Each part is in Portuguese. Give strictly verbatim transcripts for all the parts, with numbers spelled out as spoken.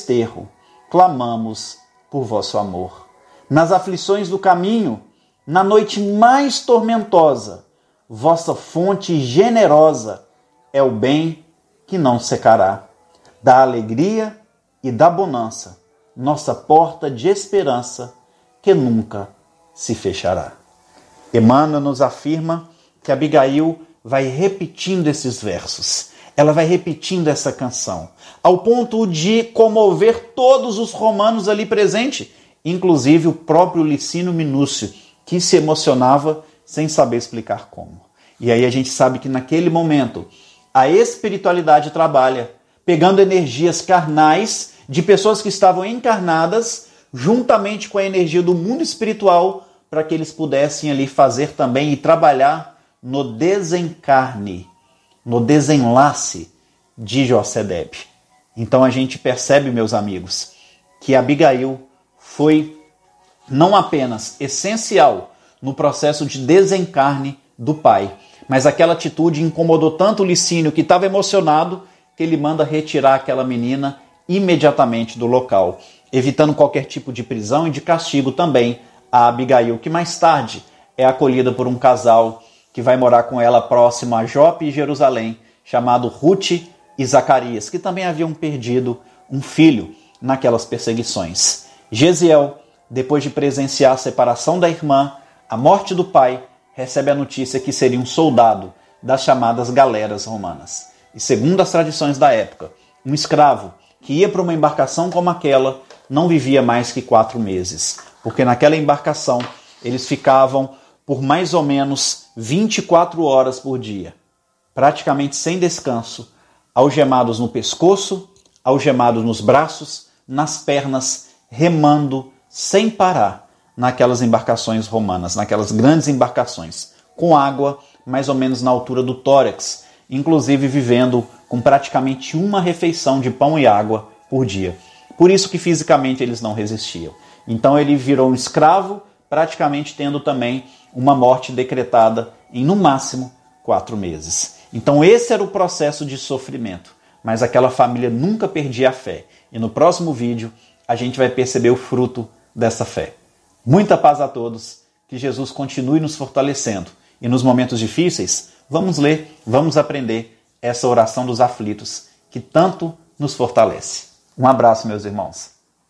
desterro, clamamos por vosso amor. Nas aflições do caminho, na noite mais tormentosa, vossa fonte generosa é o bem que não secará. Da alegria e da bonança, nossa porta de esperança que nunca se fechará. Emmanuel nos afirma que Abigail vai repetindo esses versos. Ela vai repetindo essa canção, ao ponto de comover todos os romanos ali presentes, inclusive o próprio Licínio Minúcio, que se emocionava sem saber explicar como. E aí a gente sabe que naquele momento a espiritualidade trabalha, pegando energias carnais de pessoas que estavam encarnadas, juntamente com a energia do mundo espiritual, para que eles pudessem ali fazer também e trabalhar no desencarne, no desenlace de Josedebe. Então a gente percebe, meus amigos, que Abigail foi não apenas essencial no processo de desencarne do pai, mas aquela atitude incomodou tanto o Licínio, que estava emocionado, que ele manda retirar aquela menina imediatamente do local, evitando qualquer tipo de prisão e de castigo também a Abigail, que mais tarde é acolhida por um casal que vai morar com ela próximo a Jope e Jerusalém, chamado Ruth e Zacarias, que também haviam perdido um filho naquelas perseguições. Gesiel, depois de presenciar a separação da irmã, a morte do pai, recebe a notícia que seria um soldado das chamadas galeras romanas. E segundo as tradições da época, um escravo que ia para uma embarcação como aquela não vivia mais que quatro meses, porque naquela embarcação eles ficavam por mais ou menos vinte e quatro horas por dia, praticamente sem descanso, algemados no pescoço, algemados nos braços, nas pernas, remando sem parar naquelas embarcações romanas, naquelas grandes embarcações, com água mais ou menos na altura do tórax, inclusive vivendo com praticamente uma refeição de pão e água por dia. Por isso que fisicamente eles não resistiam. Então ele virou um escravo, praticamente tendo também uma morte decretada em, no máximo, quatro meses. Então esse era o processo de sofrimento. Mas aquela família nunca perdia a fé. E no próximo vídeo a gente vai perceber o fruto dessa fé. Muita paz a todos, que Jesus continue nos fortalecendo. E nos momentos difíceis, vamos ler, vamos aprender essa oração dos aflitos, que tanto nos fortalece. Um abraço, meus irmãos.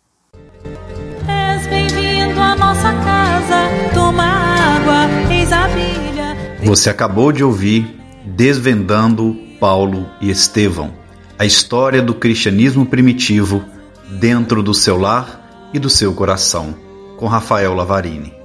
És bem-vindo à nossa casa, toma água, eis a bilha. Você acabou de ouvir Desvendando Paulo e Estevão, a história do cristianismo primitivo dentro do seu lar e do seu coração, com Rafael Lavarini.